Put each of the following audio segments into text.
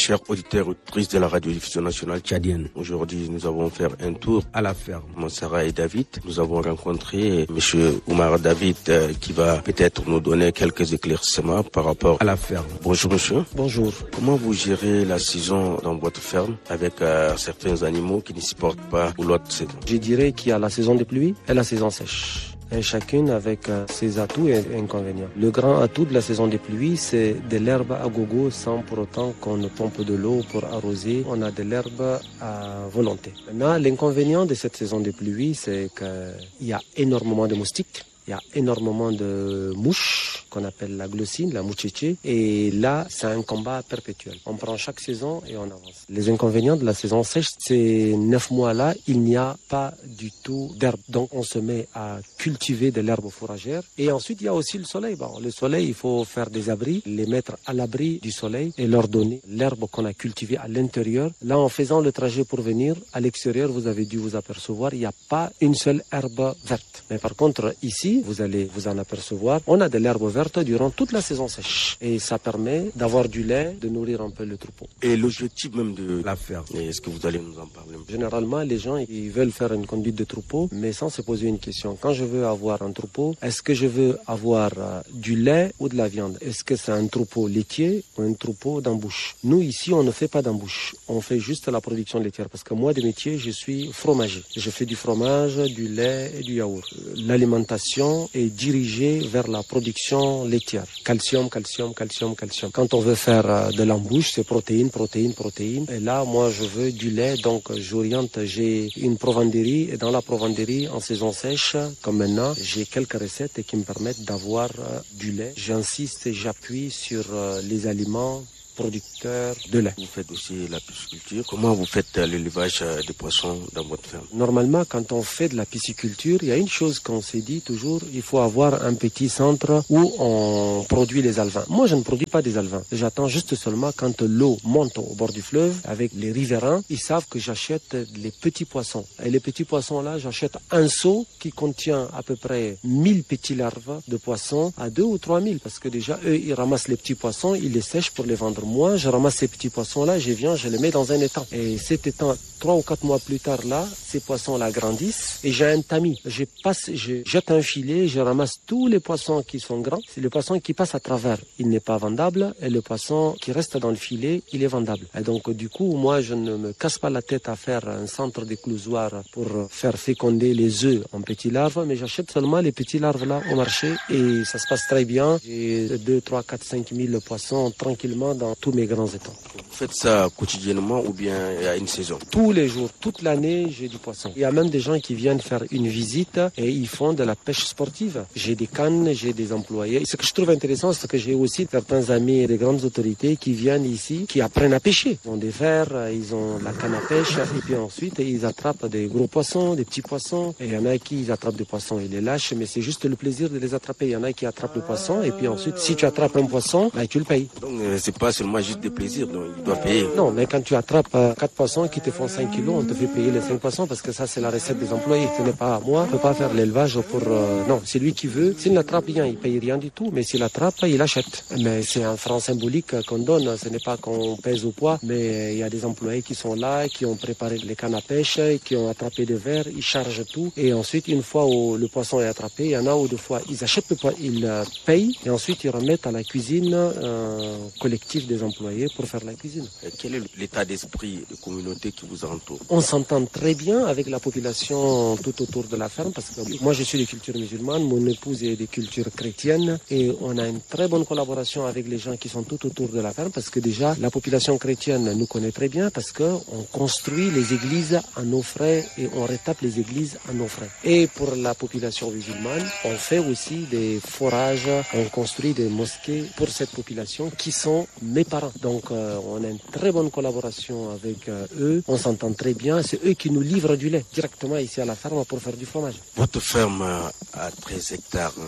chers auditeurs et auditrices de la radiodiffusion nationale tchadienne. Aujourd'hui, nous avons fait un tour à la ferme Monsara et David. Nous avons rencontré monsieur Oumar David qui va peut-être nous donner quelques éclaircissements par rapport à la ferme. Bonjour monsieur. Bonjour. Comment vous gérez la saison dans votre ferme avec certains animaux qui ne supportent pas l'autre saison? Je dirais qu'il y a la saison des pluies et la saison sèche. Et chacune avec ses atouts et inconvénients. Le grand atout de la saison des pluies, c'est de l'herbe à gogo sans pour autant qu'on ne pompe de l'eau pour arroser. On a de l'herbe à volonté. Maintenant, l'inconvénient de cette saison des pluies, c'est qu'il y a énormément de moustiques. Il y a énormément de mouches qu'on appelle la glossine, la mouchéché. Et là, c'est un combat perpétuel. On prend chaque saison et on avance. Les inconvénients de la saison sèche, ces 9 mois-là, il n'y a pas du tout d'herbe. Donc, on se met à cultiver de l'herbe fourragère. Et ensuite, il y a aussi le soleil. Bon, le soleil, il faut faire des abris, les mettre à l'abri du soleil et leur donner l'herbe qu'on a cultivée à l'intérieur. Là, en faisant le trajet pour venir, à l'extérieur, vous avez dû vous apercevoir, il n'y a pas une seule herbe verte. Mais par contre, ici, vous allez vous en apercevoir, on a de l'herbe verte durant toute la saison sèche. Et ça permet d'avoir du lait, de nourrir un peu le troupeau. Et l'objectif même de la ferme, est-ce que vous allez nous en parler? Généralement, les gens, ils veulent faire une conduite de troupeau, mais sans se poser une question. Quand je veux avoir un troupeau, est-ce que je veux avoir du lait ou de la viande? Est-ce que c'est un troupeau laitier ou un troupeau d'embouche? Nous, ici, on ne fait pas d'embouche. On fait juste la production laitière. Parce que moi, de métier, je suis fromager. Je fais du fromage, du lait et du yaourt. L'alimentation est dirigée vers la production laitière. Calcium, calcium, calcium, calcium. Quand on veut faire de l'embouche, c'est protéines, protéines, protéines. Et là, moi, je veux du lait, donc j'oriente. J'ai une provanderie et dans la provanderie, en saison sèche, comme maintenant, j'ai quelques recettes qui me permettent d'avoir du lait. J'insiste et j'appuie sur les aliments producteurs de lait. Vous faites aussi la pisciculture. Comment vous faites l'élevage des poissons dans votre ferme? Normalement, quand on fait de la pisciculture, il y a une chose qu'on s'est dit toujours, il faut avoir un petit centre où on produit les alevins. Moi, je ne produis pas des alevins. J'attends juste seulement quand l'eau monte au bord du fleuve avec les riverains, ils savent que j'achète les petits poissons. Et les petits poissons-là, j'achète un seau qui contient à peu près 1000 petits larves de poissons à 2 ou 3000 parce que déjà, eux, ils ramassent les petits poissons, ils les sèchent pour les vendre. Moi, je ramasse ces petits poissons-là, je viens, je les mets dans un étang. Et cet étang, 3 ou 4 mois plus tard, là, ces poissons-là grandissent et j'ai un tamis. Je jette un filet, je ramasse tous les poissons qui sont grands. C'est le poisson qui passe à travers, il n'est pas vendable. Et le poisson qui reste dans le filet, il est vendable. Et donc, du coup, moi, je ne me casse pas la tête à faire un centre d'éclosoir pour faire féconder les œufs en petits larves, mais j'achète seulement les petits larves-là au marché et ça se passe très bien. J'ai 2, 3, 4, 5 000 poissons tranquillement dans tous mes grands étangs. Vous faites ça quotidiennement ou bien il y a une saison? Tous les jours, toute l'année, j'ai du poisson. Il y a même des gens qui viennent faire une visite et ils font de la pêche sportive. J'ai des cannes, j'ai des employés. Ce que je trouve intéressant, c'est que j'ai aussi certains amis et des grandes autorités qui viennent ici, qui apprennent à pêcher. Ils ont des verres, ils ont la canne à pêche et puis ensuite, ils attrapent des gros poissons, des petits poissons. Et il y en a qui attrapent des poissons et les lâchent, mais c'est juste le plaisir de les attraper. Il y en a qui attrapent le poisson et puis ensuite, si tu attrapes un poisson, tu le payes. Donc, c'est pas seulement juste des plaisirs, donc il doit payer. Non, mais quand tu attrapes 4 poissons qui te font 5 kilos, on te fait payer les 5 poissons parce que ça, c'est la recette des employés. Ce n'est pas à moi. On ne peut pas faire l'élevage pour... Non, c'est lui qui veut. S'il n'attrape rien, il paye rien du tout. Mais s'il attrape, il achète. Mais c'est un franc symbolique qu'on donne. Ce n'est pas qu'on pèse au poids, mais il y a des employés qui sont là, qui ont préparé les cannes à pêche, qui ont attrapé des verres, ils chargent tout. Et ensuite, une fois où le poisson est attrapé, il y en a où deux fois, ils achètent le poisson, ils payent et ensuite ils remettent à la cuisine collectif des employés pour faire la cuisine. Quel est l'état d'esprit de communauté qui vous entoure? On s'entend très bien avec la population tout autour de la ferme parce que moi je suis de culture musulmane, mon épouse est de culture chrétienne et on a une très bonne collaboration avec les gens qui sont tout autour de la ferme parce que déjà la population chrétienne nous connaît très bien parce qu'on construit les églises à nos frais et on rétape les églises à nos frais. Et pour la population musulmane, on fait aussi des forages, on construit des mosquées pour cette population qui sont mes parents. Donc on a une très bonne collaboration avec eux, on s'entend très bien, c'est eux qui nous livrent du lait directement ici à la ferme pour faire du fromage. Votre ferme a 13 hectares.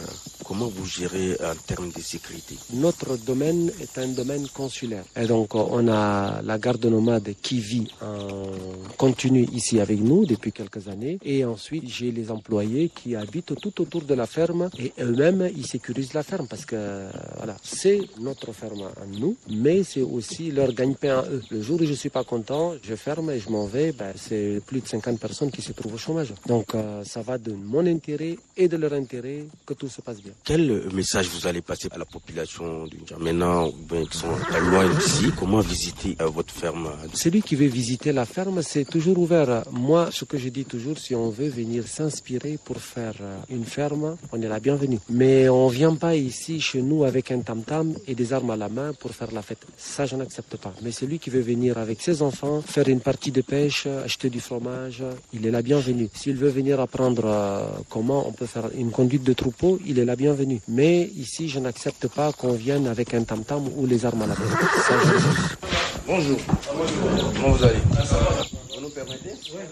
comment vous gérez en termes de sécurité? Notre domaine est un domaine consulaire. Et donc, on a la garde nomade qui vit en continu ici avec nous depuis quelques années. Et ensuite, j'ai les employés qui habitent tout autour de la ferme et eux-mêmes, ils sécurisent la ferme parce que voilà, c'est notre ferme à nous, mais c'est aussi leur gagne-pain à eux. Le jour où je suis pas content, je ferme et je m'en vais, c'est plus de 50 personnes qui se trouvent au chômage. Donc, ça va de mon intérêt et de leur intérêt que tout se passe bien. Quel message vous allez passer à la population du N'Djamena ou bien qui sont très loin d'ici? Comment visiter votre ferme? Celui qui veut visiter la ferme, c'est toujours ouvert. Moi, ce que je dis toujours, si on veut venir s'inspirer pour faire une ferme, on est la bienvenue. Mais on vient pas ici chez nous avec un tam-tam et des armes à la main pour faire la fête. Ça, je n'accepte pas. Mais celui qui veut venir avec ses enfants, faire une partie de pêche, acheter du fromage, il est la bienvenue. S'il veut venir apprendre comment on peut faire une conduite de troupeau, il est la bienvenue. Mais ici, je n'accepte pas qu'on vienne avec un tam-tam ou les armes à la main. Ça, Bonjour. Bonjour. Comment vous allez? Vous nous permettez? Oui.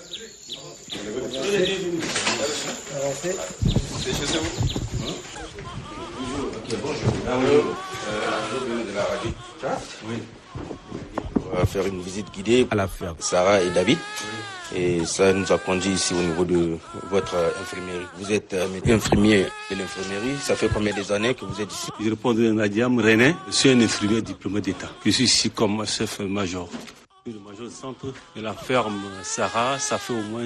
C'est chez vous? Ok, bonjour. De la radio. Oui. On va faire une visite guidée à la ferme Sarah et David. Et ça nous a conduit ici au niveau de votre infirmerie. Vous êtes infirmier de l'infirmerie. Ça fait combien d'années que vous êtes ici? Je réponds de Nadiam René. Je suis un infirmier diplômé d'État. Je suis ici comme chef-major. Le major du centre de la ferme Sarah, ça fait au moins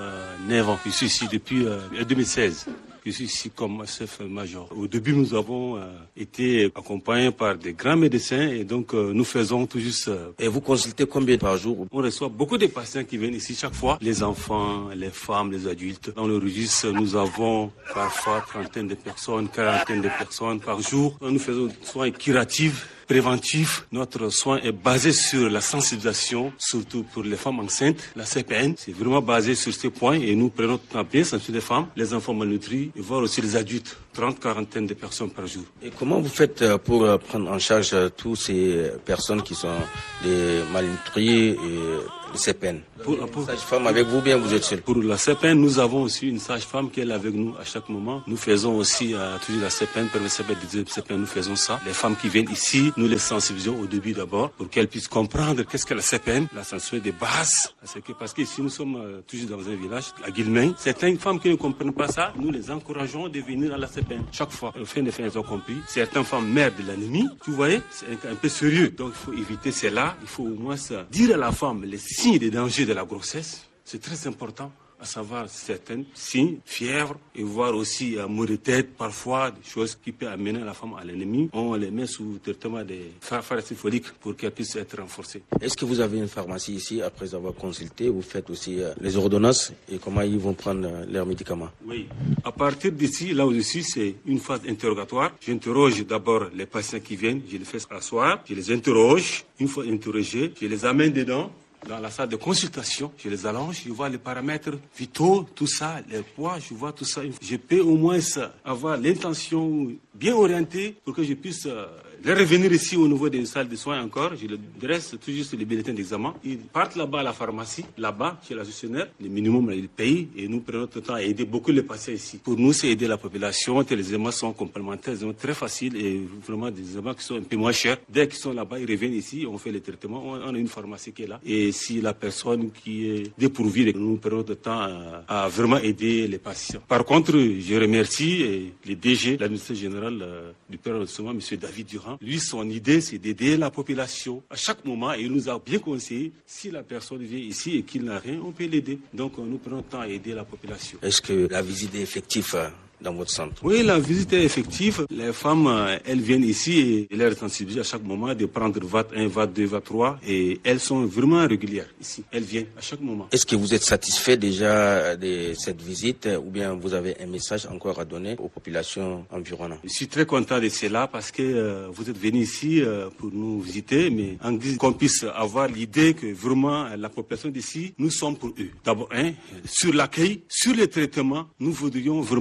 9 ans. Je suis ici depuis 2016. Je suis ici comme chef-major. Au début, nous avons été accompagnés par des grands médecins et donc nous faisons tout juste... Et vous consultez combien par jour? On reçoit beaucoup de patients qui viennent ici chaque fois. Les enfants, les femmes, les adultes. Dans le registre, nous avons parfois 30 de personnes, 40 de personnes par jour. Nous faisons des soins curatifs, préventif. Notre soin est basé sur la sensibilisation, surtout pour les femmes enceintes. La CPN, c'est vraiment basé sur ces points et nous prenons notre temps bien sensibiliser les femmes, les enfants malnutris et voir aussi les adultes. 30-40 de personnes par jour. Et comment vous faites pour prendre en charge toutes ces personnes qui sont des malnutris et les CPN? Pour sage-femme avec vous, bien vous êtes seul? Pour la CPN, nous avons aussi une sage-femme qui est là avec nous à chaque moment. Nous faisons aussi toujours la CPN, pour le CPN, nous faisons ça. Les femmes qui viennent ici, nous les sensibilisons au début d'abord pour qu'elles puissent comprendre qu'est-ce que la CPN, la sensibilisation des bases. Parce qu'ici, nous sommes toujours dans un village, à Guilmain. Certaines femmes qui ne comprennent pas ça, nous les encourageons de venir à la CPN. Chaque fois, au fin des fins, elles ont compris. Certaines femmes meurent de l'anémie. Tu voyez, c'est un peu sérieux. Donc, il faut éviter cela. Il faut au moins dire à la femme les signes des dangers de la grossesse. C'est très important. À savoir certains signes, fièvre, et voir aussi maux de tête, parfois des choses qui peuvent amener la femme à l'ennemi. On les met sous traitement des pharmacies foliques pour qu'elles puissent être renforcées. Est-ce que vous avez une pharmacie ici, après avoir consulté, vous faites aussi les ordonnances et comment ils vont prendre leurs médicaments? Oui. À partir d'ici, là où je suis, c'est une phase interrogatoire. J'interroge d'abord les patients qui viennent, je les fais asseoir, je les interroge. Une fois interrogés, je les amène dedans. Dans la salle de consultation, je les allonge, je vois les paramètres vitaux, tout ça, les poids, je vois tout ça. Je peux au moins avoir l'intention bien orientée pour que je puisse les revenir ici au niveau des salles de soins encore. Je les dresse tout juste les bulletins d'examen. Ils partent là-bas à la pharmacie, là-bas, chez la gestionnaire. Le minimum, ils payent et nous prenons notre temps à aider beaucoup les patients ici. Pour nous, c'est aider la population. Les examens sont complémentaires, ils sont très faciles et vraiment des examens qui sont un peu moins chers. Dès qu'ils sont là-bas, ils reviennent ici, on fait les traitements. On a une pharmacie qui est là. Et si la personne qui est dépourvue, nous prenons notre temps à vraiment aider les patients. Par contre, je remercie le DG, l'administrateur général du Père arrondissement, M. David Durand. Lui, son idée, c'est d'aider la population à chaque moment et il nous a bien conseillé, si la personne vient ici et qu'il n'a rien, on peut l'aider. Donc, nous prenons le temps à aider la population. Est-ce que la visite est effective dans votre centre? Oui, la visite est effective. Les femmes, elles viennent ici et elles sont sensibilisées à chaque moment de prendre VAT1, VAT2, VAT3 et elles sont vraiment régulières ici. Elles viennent à chaque moment. Est-ce que vous êtes satisfait déjà de cette visite ou bien vous avez un message encore à donner aux populations environnantes? Je suis très content de cela parce que vous êtes venus ici pour nous visiter, mais en guise qu'on puisse avoir l'idée que vraiment la population d'ici, nous sommes pour eux. D'abord, sur l'accueil, sur les traitements, nous voudrions vraiment éviter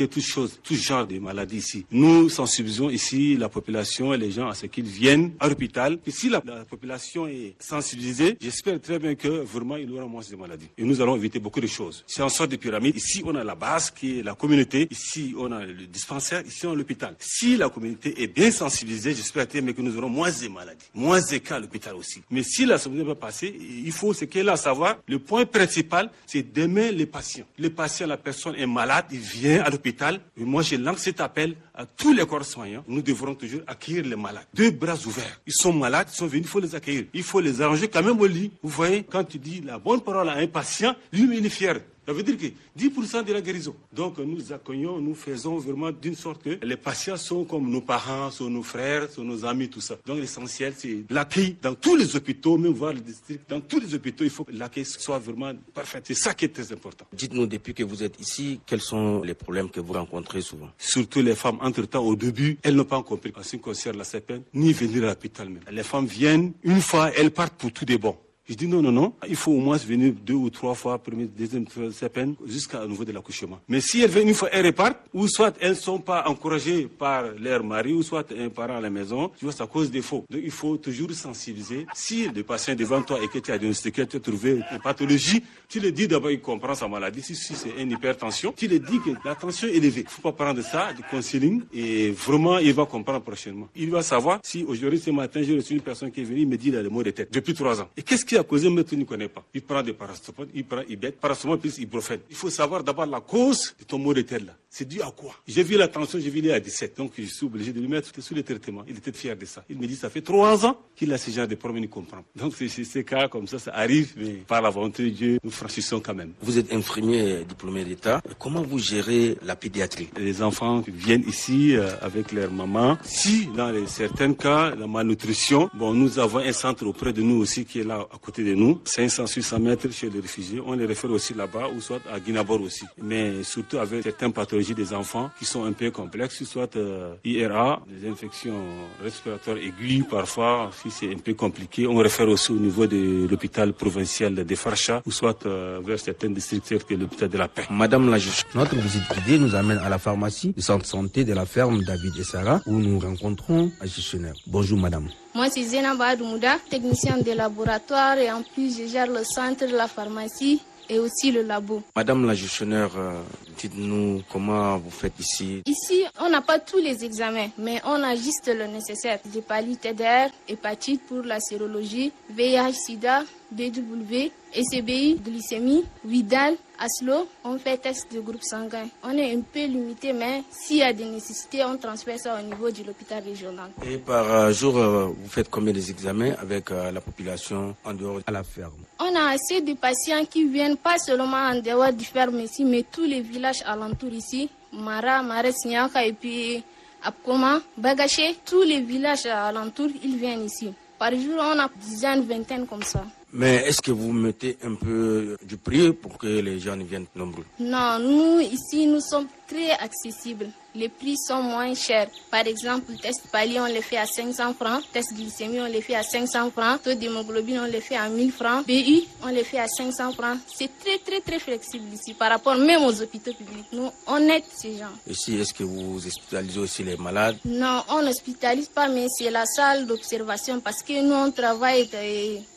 toutes choses, tout genre de maladies ici. Nous sensibilisons ici la population et les gens à ce qu'ils viennent à l'hôpital. Et si la population est sensibilisée, j'espère très bien que vraiment il y aura moins de maladies. Et nous allons éviter beaucoup de choses. C'est en sorte de pyramide. Ici, on a la base qui est la communauté. Ici, on a le dispensaire. Ici, on a l'hôpital. Si la communauté est bien sensibilisée, j'espère très bien que nous aurons moins de maladies, moins de cas à l'hôpital aussi. Mais si la sensibilisation va passer, il faut ce qu'elle a à savoir. Le point principal, c'est d'aimer les patients. Les patients, la personne est malade, il vient à l'hôpital. Et moi, je lance cet appel à tous les corps soignants. Nous devrons toujours accueillir les malades. Deux bras ouverts. Ils sont malades, ils sont venus, il faut les accueillir. Il faut les arranger quand même au lit. Vous voyez, quand tu dis la bonne parole à un patient, lui, il est fier. Ça veut dire que 10% de la guérison. Donc nous accueillons, nous faisons vraiment d'une sorte que les patients sont comme nos parents, sont nos frères, sont nos amis, tout ça. Donc l'essentiel, c'est l'accueil dans tous les hôpitaux, même voir le district. Dans tous les hôpitaux, il faut que l'accueil soit vraiment parfait. C'est ça qui est très important. Dites-nous, depuis que vous êtes ici, quels sont les problèmes que vous rencontrez souvent? Surtout les femmes, entre-temps, au début, elles n'ont pas compris en ce qui concerne la CPN, ni venir à l'hôpital même. Les femmes viennent, une fois, elles partent pour tout des bons. Je dis non, il faut au moins venir 2 ou 3 fois, première, deuxième, CPN, jusqu'au niveau de l'accouchement. Mais si elles viennent une fois, elles repartent, ou soit elles ne sont pas encouragées par leur mari, ou soit un parent à la maison, tu vois, c'est à cause des faux. Donc il faut toujours sensibiliser. Si le patient est devant toi et que tu as diagnostiqué, tu as trouvé une pathologie, tu le dis d'abord, il comprend sa maladie. Si c'est une hypertension, tu le dis que la tension est élevée. Il ne faut pas prendre ça, du counseling, et vraiment, il va comprendre prochainement. Il va savoir si aujourd'hui, ce matin, j'ai reçu une personne qui est venue, il me dit il a le maux de tête depuis 3 ans. Et qu'est-ce qui a causé, mais tu ne connais pas. Il prend des paracétamol, il prend Ibet, paracétamol plus ibuprofène. Il faut savoir d'abord la cause de ton maux de tête là. C'est dû à quoi? J'ai vu la tension, j'ai vu il est à 17. Donc je suis obligé de lui mettre sous le traitement. Il était fier de ça. Il me dit ça fait 3 ans qu'il a ce genre de problème, il comprend. Donc c'est ces cas comme ça arrive, mais par la volonté de Dieu, nous franchissons quand même. Vous êtes infirmier diplômé d'État. Comment vous gérez la pédiatrie? Les enfants viennent ici avec leur maman. Si dans certains cas, la malnutrition, nous avons un centre auprès de nous aussi qui est là à côté de nous, 500-600 mètres chez les réfugiés. On les réfère aussi là-bas ou soit à Guinabor aussi. Mais surtout avec certaines pathologies des enfants qui sont un peu complexes, soit IRA, des infections respiratoires aiguës parfois, si c'est un peu compliqué, on réfère aussi au niveau de l'hôpital provincial de Farcha ou soit vers certains districts que l'hôpital de la Paix. Madame la juge, notre visite guidée nous amène à la pharmacie du centre santé de la ferme David et Sarah où nous rencontrons un gestionnaire. Bonjour madame. Moi, c'est Zénaba Adoumouda, technicienne de laboratoire et en plus, je gère le centre de la pharmacie et aussi le labo. Madame la gestionnaire, dites-nous comment vous faites ici. Ici, on n'a pas tous les examens, mais on a juste le nécessaire. Hépatite TDR, hépatite pour la sérologie, VIH, SIDA, BW, SCBI, glycémie, Widal, Aslo, on fait test de groupe sanguin. On est un peu limité, mais s'il y a des nécessités, on transfère ça au niveau de l'hôpital régional. Et par jour, vous faites combien d'examens avec la population en dehors à la ferme? On a assez de patients qui viennent pas seulement en dehors du ferme ici, mais tous les villages alentours ici, Mara, Mares, Nyaka et puis Apkoma, Bagaché, tous les villages alentours, ils viennent ici. Par jour, on a dizaines, vingtaines comme ça. Mais est-ce que vous mettez un peu du prix pour que les gens viennent nombreux? Non, nous, ici, nous sommes très accessibles. Les prix sont moins chers. Par exemple, le test pali, on les fait à 500 francs. Test glycémie, on les fait à 500 francs. Taux d'hémoglobine, on les fait à 1000 francs. BU, on les fait à 500 francs. C'est très, très, très flexible ici par rapport même aux hôpitaux publics. Nous, on aide ces gens. Ici, est-ce que vous hospitalisez aussi les malades? Non, on n'hospitalise pas, mais c'est la salle d'observation parce que nous, on travaille de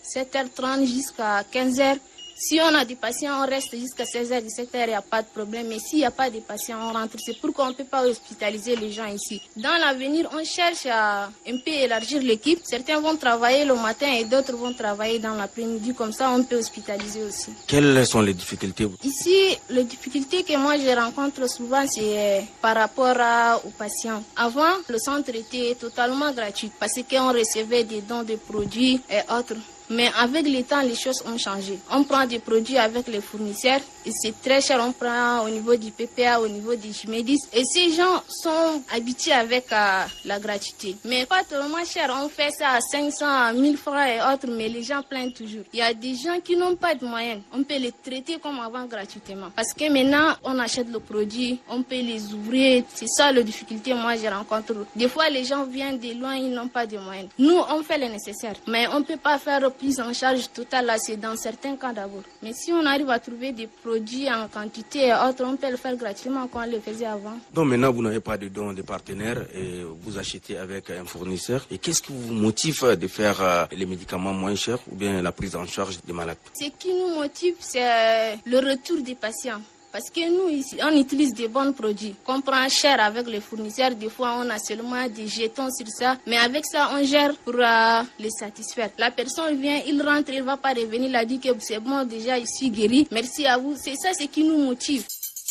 7h30 jusqu'à 15h. Si on a des patients, on reste jusqu'à 16h, 17h, il n'y a pas de problème. Mais s'il n'y a pas de patients, on rentre. C'est pourquoi on ne peut pas hospitaliser les gens ici. Dans l'avenir, on cherche à un peu élargir l'équipe. Certains vont travailler le matin et d'autres vont travailler dans l'après-midi. Comme ça, on peut hospitaliser aussi. Quelles sont les difficultés? Ici, les difficultés que moi je rencontre souvent, c'est par rapport aux patients. Avant, le centre était totalement gratuit parce qu'on recevait des dons de produits et autres. Mais avec le temps, les choses ont changé. On prend des produits avec les fournisseurs et c'est très cher. On prend au niveau du PPA, au niveau du Jimedis. Et ces gens sont habitués avec la gratuité. Mais pas tellement cher. On fait ça à 500, 1000 francs et autres, mais les gens plaignent toujours. Il y a des gens qui n'ont pas de moyens. On peut les traiter comme avant gratuitement. Parce que maintenant, on achète le produit, on peut les ouvrir. C'est ça la difficulté, moi, je rencontre. Des fois, les gens viennent de loin, ils n'ont pas de moyens. Nous, on fait le nécessaire. Mais on ne peut pas faire prise en charge totale, là, c'est dans certains cas d'abord. Mais si on arrive à trouver des produits en quantité et autres, on peut le faire gratuitement comme on le faisait avant. Donc maintenant, vous n'avez pas de dons de partenaires et vous achetez avec un fournisseur. Et qu'est-ce qui vous motive de faire les médicaments moins chers ou bien la prise en charge des malades? Ce qui nous motive, c'est le retour des patients. Parce que nous, ici, on utilise des bons produits qu'on prend cher avec les fournisseurs. Des fois, on a seulement des jetons sur ça. Mais avec ça, on gère pour les satisfaire. La personne vient, il rentre, il ne va pas revenir. Il a dit que c'est bon, déjà, je suis guéri. Merci à vous. C'est ça ce qui nous motive.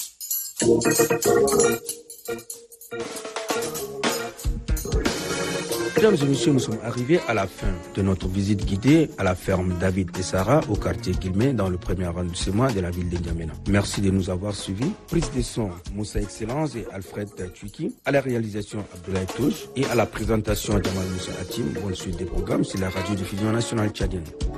Mesdames et messieurs, nous sommes arrivés à la fin de notre visite guidée à la ferme David et Sarah au quartier Guillemets dans le premier arrondissement de la ville de N'Djamena. Merci de nous avoir suivis. Prise de son, Moussa Excellence et Alfred Tuiki. À la réalisation, Abdoulaye Touche. Et à la présentation, Jamal Moussa Hatim. Bonne suite des programmes sur la radio-diffusion nationale tchadienne.